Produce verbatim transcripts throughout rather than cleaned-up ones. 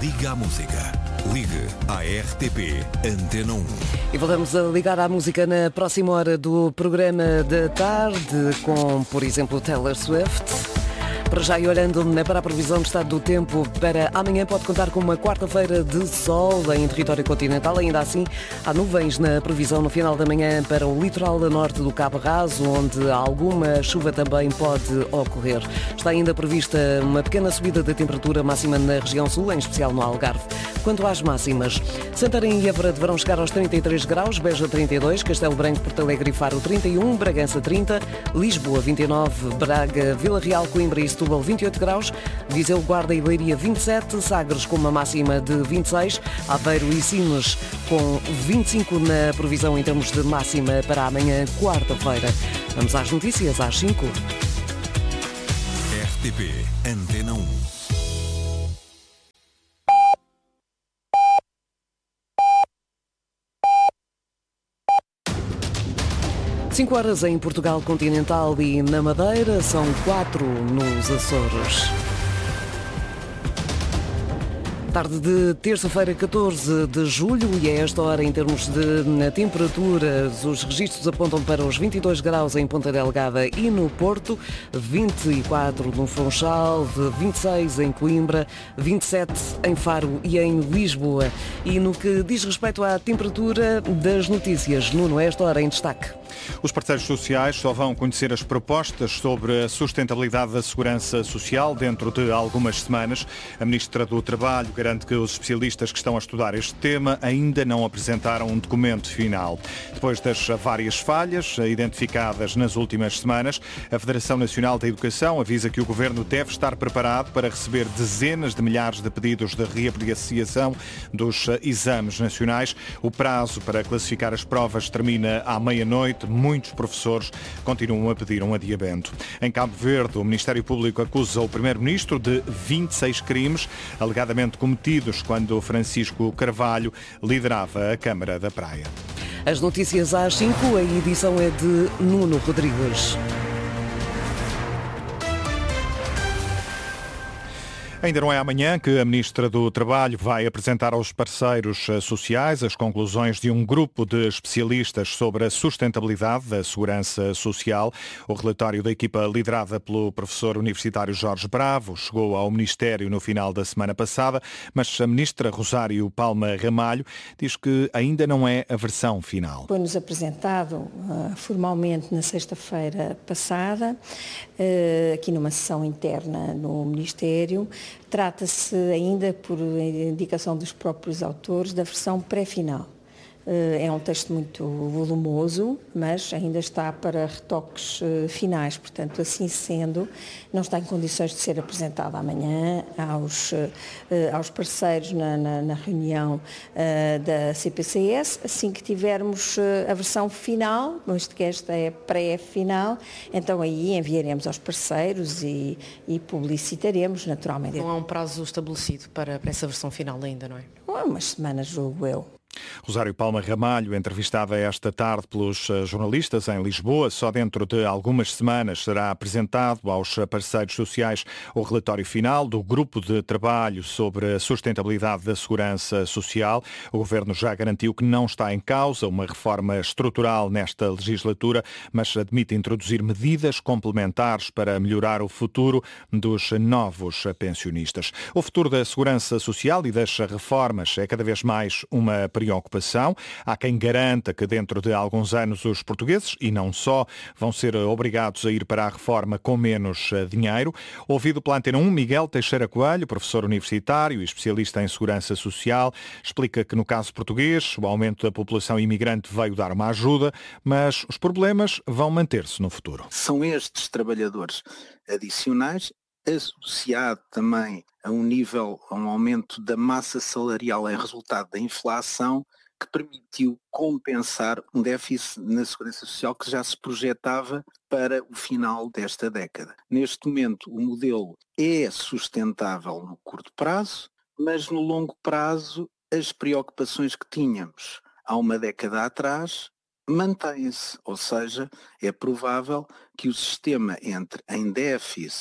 Liga à Música. Ligue à R T P Antena um. E voltamos a ligar à música na próxima hora do programa da tarde com, por exemplo, Taylor Swift. Para já, e olhando para a previsão do estado do tempo para amanhã, pode contar com uma quarta-feira de sol em território continental. Ainda assim, há nuvens na previsão no final da manhã para o litoral norte do Cabo Raso, onde alguma chuva também pode ocorrer. Está ainda prevista uma pequena subida da temperatura máxima na região sul, em especial no Algarve. Quanto às máximas, Santarém e Évora deverão chegar aos trinta e três graus, Beja trinta e dois, Castelo Branco, Porto Alegre e Faro trinta e um, Bragança trinta, Lisboa vinte e nove, Braga, Vila Real, Coimbra e Setúbal vinte e oito graus, Viseu, Guarda e Leiria vinte e sete, Sagres com uma máxima de vinte e seis, Aveiro e Sines com vinte e cinco na previsão em termos de máxima para amanhã, quarta-feira. Vamos às notícias às cinco. R T P Antena um. cinco horas em Portugal continental e na Madeira, são quatro nos Açores. Tarde de terça-feira, catorze de julho, e a esta hora, em termos de temperaturas, os registros apontam para os vinte e dois graus em Ponta Delgada e no Porto, vinte e quatro no Funchal, vinte e seis em Coimbra, vinte e sete em Faro e em Lisboa. E no que diz respeito à temperatura das notícias, Nuno, a esta hora em destaque. Os parceiros sociais só vão conhecer as propostas sobre a sustentabilidade da segurança social dentro de algumas semanas. A Ministra do Trabalho garante que os especialistas que estão a estudar este tema ainda não apresentaram um documento final. Depois das várias falhas identificadas nas últimas semanas, a Federação Nacional da Educação avisa que o Governo deve estar preparado para receber dezenas de milhares de pedidos de reapreciação dos exames nacionais. O prazo para classificar as provas termina à meia-noite. Muitos professores continuam a pedir um adiamento. Em Cabo Verde, o Ministério Público acusa o Primeiro-Ministro de vinte e seis crimes, alegadamente cometidos quando Francisco Carvalho liderava a Câmara da Praia. As notícias às cinco, a edição é de Nuno Rodrigues. Ainda não é amanhã que a Ministra do Trabalho vai apresentar aos parceiros sociais as conclusões de um grupo de especialistas sobre a sustentabilidade da segurança social. O relatório da equipa liderada pelo professor universitário Jorge Bravo chegou ao Ministério no final da semana passada, mas a Ministra Rosário Palma Ramalho diz que ainda não é a versão final. Foi-nos apresentado uh, formalmente na sexta-feira passada, uh, aqui numa sessão interna no Ministério. Trata-se ainda, por indicação dos próprios autores, da versão pré-final. É um texto muito volumoso, mas ainda está para retoques finais. Portanto, assim sendo, não está em condições de ser apresentado amanhã aos, aos parceiros na, na, na reunião da C P C S. Assim que tivermos a versão final, visto que esta é pré-final, então aí enviaremos aos parceiros e, e publicitaremos naturalmente. Não há um prazo estabelecido para, para essa versão final ainda, não é? Umas semanas, julgo eu. Rosário Palma Ramalho, entrevistada esta tarde pelos jornalistas em Lisboa, só dentro de algumas semanas será apresentado aos parceiros sociais o relatório final do Grupo de Trabalho sobre a Sustentabilidade da Segurança Social. O Governo já garantiu que não está em causa uma reforma estrutural nesta legislatura, mas admite introduzir medidas complementares para melhorar o futuro dos novos pensionistas. O futuro da segurança social e das reformas é cada vez mais uma preocupação. Há quem garanta que dentro de alguns anos os portugueses, e não só, vão ser obrigados a ir para a reforma com menos dinheiro. Ouvido pela Antena um, Miguel Teixeira Coelho, professor universitário e especialista em segurança social, explica que no caso português o aumento da população imigrante veio dar uma ajuda, mas os problemas vão manter-se no futuro. São estes trabalhadores adicionais, associado também a um nível, a um aumento da massa salarial em resultado da inflação, que permitiu compensar um déficit na segurança social que já se projetava para o final desta década. Neste momento, o modelo é sustentável no curto prazo, mas no longo prazo as preocupações que tínhamos há uma década atrás mantêm-se, ou seja, é provável que o sistema entre em déficit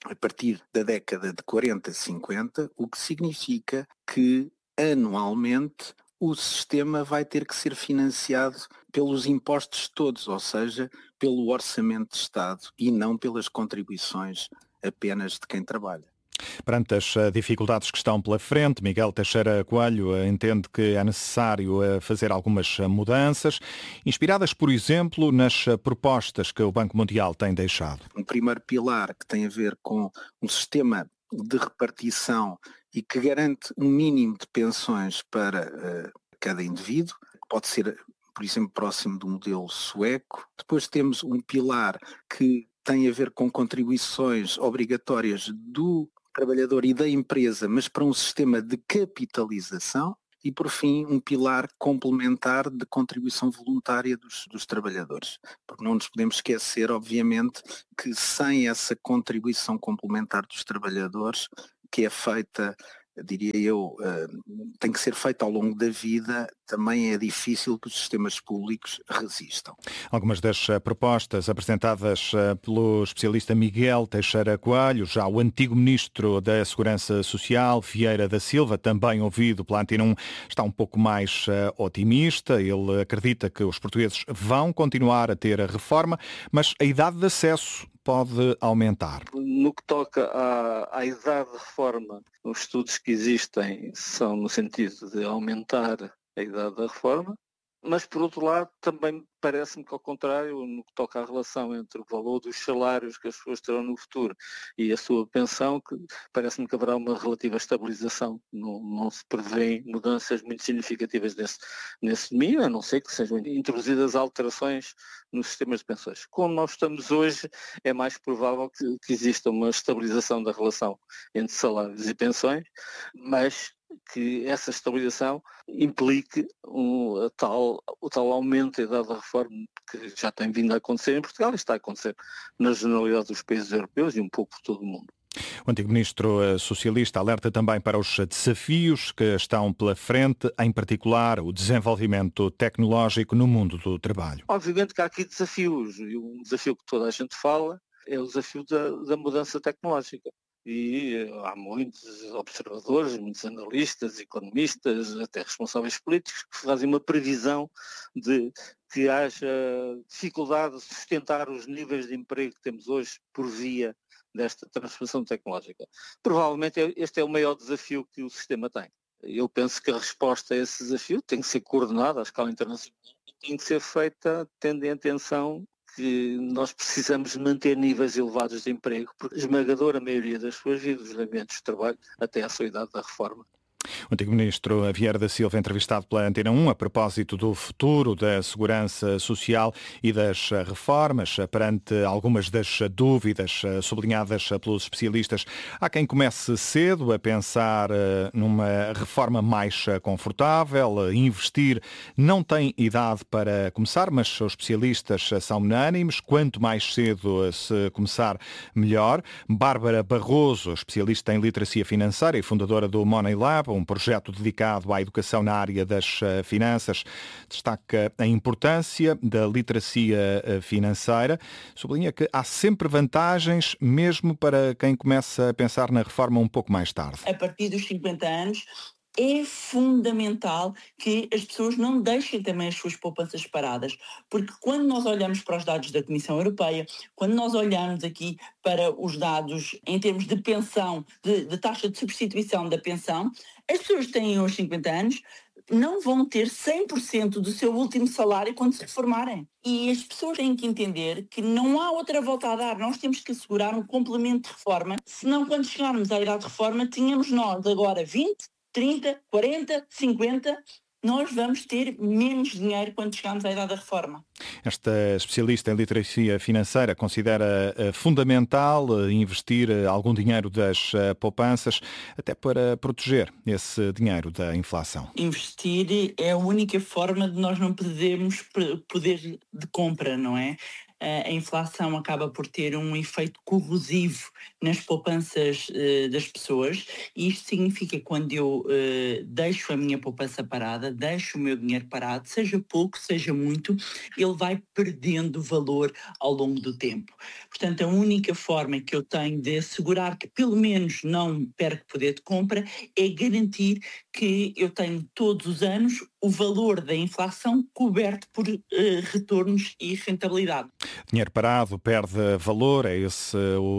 a partir da década de quarenta, cinquenta, o que significa que anualmente o sistema vai ter que ser financiado pelos impostos todos, ou seja, pelo orçamento de Estado e não pelas contribuições apenas de quem trabalha. Perante as dificuldades que estão pela frente, Miguel Teixeira Coelho entende que é necessário fazer algumas mudanças, inspiradas, por exemplo, nas propostas que o Banco Mundial tem deixado. Um primeiro pilar que tem a ver com um sistema de repartição e que garante um mínimo de pensões para uh, cada indivíduo, pode ser, por exemplo, próximo do modelo sueco. Depois temos um pilar que tem a ver com contribuições obrigatórias do trabalhador e da empresa, mas para um sistema de capitalização. E, por fim, um pilar complementar de contribuição voluntária dos, dos trabalhadores. Porque não nos podemos esquecer, obviamente, que sem essa contribuição complementar dos trabalhadores, que é feita, diria eu, tem que ser feita ao longo da vida, também é difícil que os sistemas públicos resistam. Algumas das propostas apresentadas pelo especialista Miguel Teixeira Coelho, já o antigo Ministro da Segurança Social, Vieira da Silva, também ouvido pela Antena um, está um pouco mais otimista. Ele acredita que os portugueses vão continuar a ter a reforma, mas a idade de acesso pode aumentar. No que toca à, à idade de reforma, os estudos que existem são no sentido de aumentar a idade da reforma, mas por outro lado também parece-me que ao contrário, no que toca à relação entre o valor dos salários que as pessoas terão no futuro e a sua pensão, que parece-me que haverá uma relativa estabilização. Não, não se prevêem mudanças muito significativas nesse, nesse domínio, a não ser que sejam introduzidas alterações nos sistemas de pensões. Como nós estamos hoje, é mais provável que, que exista uma estabilização da relação entre salários e pensões, mas que essa estabilização implique um, a tal, o tal aumento da idade da reforma que já tem vindo a acontecer em Portugal e está a acontecer na generalidade dos países europeus e um pouco por todo o mundo. O antigo ministro socialista alerta também para os desafios que estão pela frente, em particular o desenvolvimento tecnológico no mundo do trabalho. Obviamente que há aqui desafios, e um desafio que toda a gente fala é o desafio da, da mudança tecnológica. E há muitos observadores, muitos analistas, economistas, até responsáveis políticos que fazem uma previsão de que haja dificuldade de sustentar os níveis de emprego que temos hoje por via desta transformação tecnológica. Provavelmente este é o maior desafio que o sistema tem. Eu penso que a resposta a esse desafio tem que ser coordenada à escala internacional e tem que ser feita tendo em atenção que nós precisamos manter níveis elevados de emprego, porque a esmagadora maioria das pessoas vive dos elementos de trabalho até à sua idade da reforma. O antigo ministro Vieira da Silva, entrevistado pela Antena um, a propósito do futuro da segurança social e das reformas, perante algumas das dúvidas sublinhadas pelos especialistas. Há quem comece cedo a pensar numa reforma mais confortável, investir não tem idade para começar, mas os especialistas são unânimes, quanto mais cedo se começar, melhor. Bárbara Barroso, especialista em literacia financeira e fundadora do Money Lab, um projeto dedicado à educação na área das finanças, destaca a importância da literacia financeira. Sublinha que há sempre vantagens, mesmo para quem começa a pensar na reforma um pouco mais tarde. A partir dos cinquenta anos, é fundamental que as pessoas não deixem também as suas poupanças paradas, porque quando nós olhamos para os dados da Comissão Europeia, quando nós olhamos aqui para os dados em termos de pensão, de, de taxa de substituição da pensão, as pessoas que têm hoje cinquenta anos não vão ter cem por cento do seu último salário quando se reformarem. E as pessoas têm que entender que não há outra volta a dar. Nós temos que assegurar um complemento de reforma, senão quando chegarmos à idade de reforma, tínhamos nós agora vinte, trinta, quarenta, cinquenta, nós vamos ter menos dinheiro quando chegarmos à idade da reforma. Esta especialista em literacia financeira considera fundamental investir algum dinheiro das poupanças até para proteger esse dinheiro da inflação. Investir é a única forma de nós não perdermos poder de compra, não é? a inflação acaba por ter um efeito corrosivo nas poupanças uh, das pessoas, e isto significa que quando eu uh, deixo a minha poupança parada, deixo o meu dinheiro parado, seja pouco, seja muito, ele vai perdendo valor ao longo do tempo. Portanto, a única forma que eu tenho de assegurar que pelo menos não perco poder de compra é garantir que eu tenho todos os anos o valor da inflação coberto por uh, retornos e rentabilidade. Dinheiro parado perde valor, é essa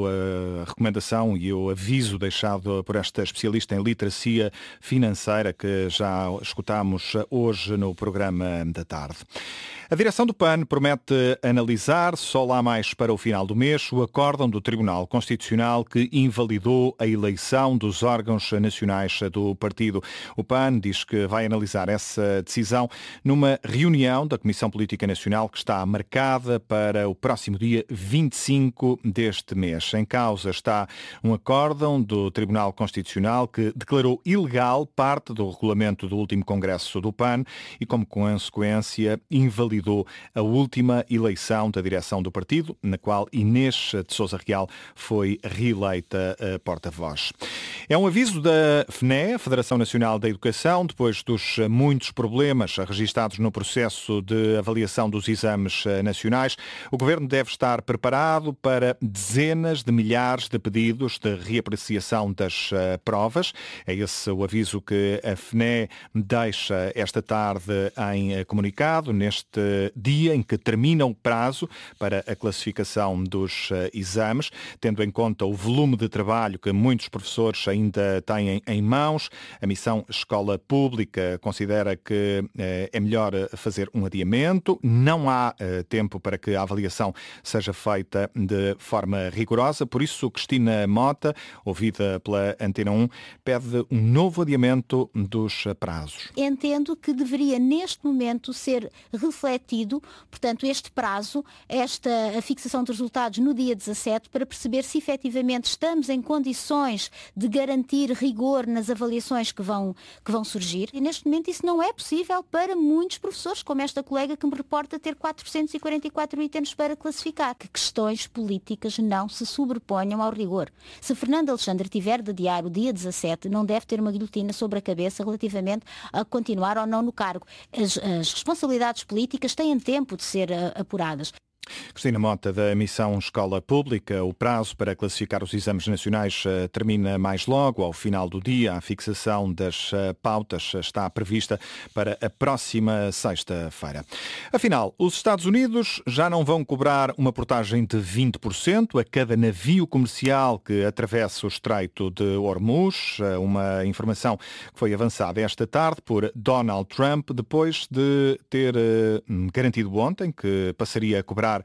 a recomendação e o aviso deixado por esta especialista em literacia financeira que já escutámos hoje no programa da tarde. A direção do P A N promete analisar, só lá mais para o final do mês, o acórdão do Tribunal Constitucional que invalidou a eleição dos órgãos nacionais do partido. O P A N diz que vai analisar essa decisão numa reunião da Comissão Política Nacional que está marcada para o próximo dia vinte e cinco deste mês. Em causa está um acórdão do Tribunal Constitucional que declarou ilegal parte do regulamento do último Congresso do P A N e, como consequência, invalidou a última eleição da direção do partido, na qual Inês de Sousa Real foi reeleita porta-voz. É um aviso da F N E, a Federação Nacional da Educação, depois dos muitos problemas registados no processo de avaliação dos exames nacionais. O Governo deve estar preparado para dezenas de milhares de pedidos de reapreciação das provas. É esse o aviso que a F N E deixa esta tarde em comunicado, neste dia em que termina o prazo para a classificação dos exames, tendo em conta o volume de trabalho que muitos professores ainda têm em mãos. A missão Escola Pública considera que é melhor fazer um adiamento. Não há tempo para que a avaliação seja feita de forma rigorosa. Por isso, Cristina Mota, ouvida pela Antena um, pede um novo adiamento dos prazos. Entendo que deveria, neste momento, ser refletido, portanto, este prazo, esta a fixação de resultados no dia dezassete, para perceber se efetivamente estamos em condições de garantir rigor nas avaliações que vão, que vão surgir. E neste momento isso não é possível para muitos professores, como esta colega que me reporta ter quatrocentos e quarenta e quatro itens para classificar. Que questões políticas não se sobreponham ao rigor. Se Fernando Alexandre tiver de adiar o dia dezassete, não deve ter uma guilhotina sobre a cabeça relativamente a continuar ou não no cargo. As, as responsabilidades políticas têm tempo de ser apuradas. Cristina Mota, da Missão Escola Pública. O prazo para classificar os exames nacionais termina mais logo, ao final do dia. A fixação das pautas está prevista para a próxima sexta-feira. Afinal, os Estados Unidos já não vão cobrar uma portagem de vinte por cento a cada navio comercial que atravessa o Estreito de Hormuz, uma informação que foi avançada esta tarde por Donald Trump, depois de ter garantido ontem que passaria a cobrar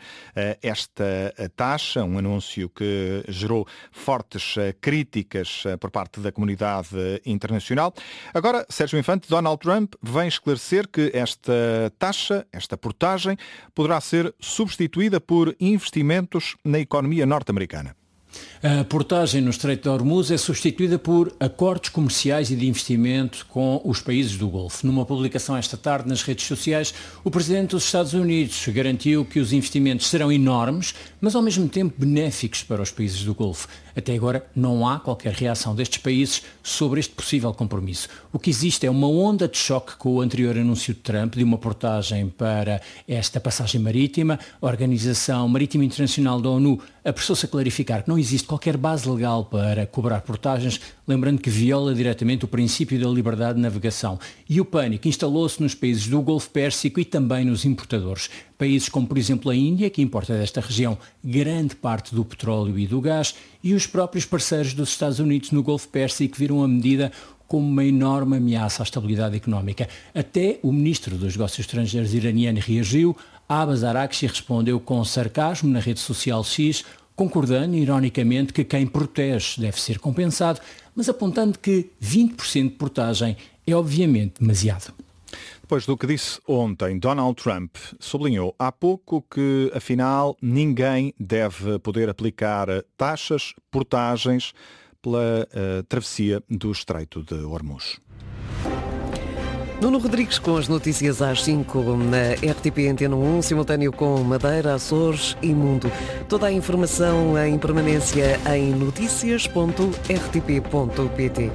esta taxa, um anúncio que gerou fortes críticas por parte da comunidade internacional. Agora, Sérgio Infante, Donald Trump vem esclarecer que esta taxa, esta portagem, poderá ser substituída por investimentos na economia norte-americana. A portagem no Estreito de Hormuz é substituída por acordos comerciais e de investimento com os países do Golfo. Numa publicação esta tarde nas redes sociais, o Presidente dos Estados Unidos garantiu que os investimentos serão enormes, mas ao mesmo tempo benéficos para os países do Golfo. Até agora não há qualquer reação destes países sobre este possível compromisso. O que existe é uma onda de choque com o anterior anúncio de Trump de uma portagem para esta passagem marítima. A Organização Marítima Internacional da ONU apressou-se a clarificar que não existe qualquer base legal para cobrar portagens, lembrando que viola diretamente o princípio da liberdade de navegação. E o pânico instalou-se nos países do Golfo Pérsico e também nos importadores. Países como, por exemplo, a Índia, que importa desta região grande parte do petróleo e do gás, e os próprios parceiros dos Estados Unidos no Golfo Pérsico viram a medida como uma enorme ameaça à estabilidade económica. Até o ministro dos Negócios Estrangeiros iraniano reagiu. Abbas Araghchi respondeu com sarcasmo na rede social X, concordando, ironicamente, que quem protege deve ser compensado, mas apontando que vinte por cento de portagem é obviamente demasiado. Depois do que disse ontem, Donald Trump sublinhou há pouco que, afinal, ninguém deve poder aplicar taxas, portagens pela uh, travessia do Estreito de Hormuz. Nuno Rodrigues com as notícias às cinco na R T P Antena um, simultâneo com Madeira, Açores e Mundo. Toda a informação em permanência em notícias ponto r t p ponto p t.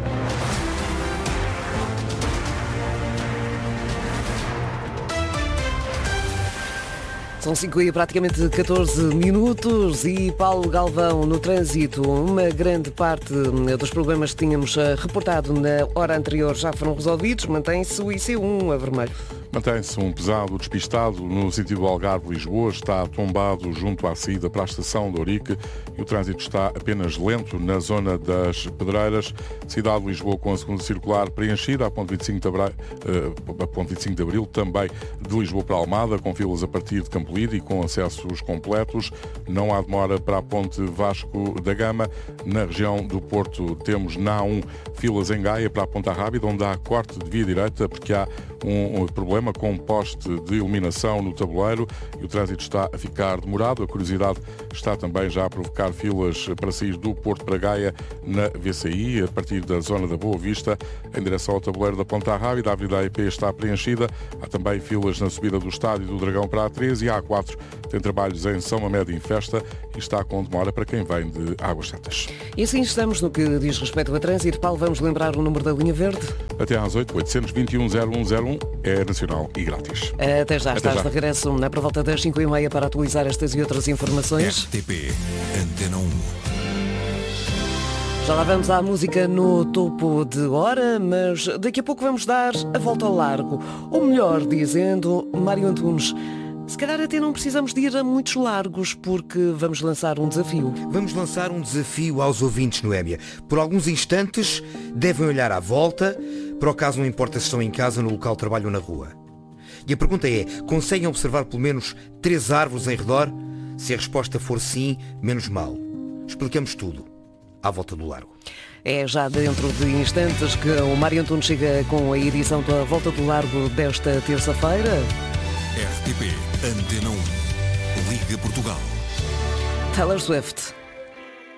São cinco e praticamente catorze minutos e Paulo Galvão no trânsito. Uma grande parte dos problemas que tínhamos reportado na hora anterior já foram resolvidos. Mantém-se o I C um a vermelho. Mantém-se um pesado despistado no sentido do Algarve-Lisboa, está tombado junto à saída para a estação de Ourique e o trânsito está apenas lento na zona das Pedreiras. Cidade de Lisboa com a segunda circular preenchida, a ponto vinte e cinco de Abril, a ponto vinte e cinco de Abril, também de Lisboa para Almada, com filas a partir de Campolide e com acessos completos. Não há demora para a ponte Vasco da Gama. Na região do Porto temos na A um filas em Gaia para a Ponta Rábida, onde há corte de via direita porque há um, um problema com um poste de iluminação no tabuleiro e o trânsito está a ficar demorado. A curiosidade está também já a provocar filas para sair do Porto para Gaia na V C I, a partir da zona da Boa Vista, em direção ao tabuleiro da Ponta Rábida. A Avenida A E P está preenchida. Há também filas na subida do Estádio do Dragão para a A treze e a A quatro tem trabalhos em São Mamede em Festa e está com demora para quem vem de Águas Santas. E assim estamos no que diz respeito a trânsito. Paulo, vamos lembrar o número da linha verde? Até às oito, oitocentos e vinte e um, zero um zero um é nacional e grátis. Até já, Até estás já. de regresso na por volta das cinco e meia para atualizar estas e outras informações. R T P Antena um. Já lá vamos à música no topo de hora, mas daqui a pouco vamos dar a volta ao largo. Ou melhor dizendo, Mário Antunes, se calhar até não precisamos de ir a muitos largos, porque vamos lançar um desafio. Vamos lançar um desafio aos ouvintes, Noémia. Por alguns instantes, devem olhar à volta, para o caso não importa se estão em casa, no local de trabalho ou na rua. E a pergunta é, conseguem observar pelo menos três árvores em redor? Se a resposta for sim, menos mal. Explicamos tudo à volta do largo. É já dentro de instantes que o Mário Antunes chega com a edição da Volta do Largo desta terça-feira. R T P Antena um. Liga Portugal. Taylor Swift.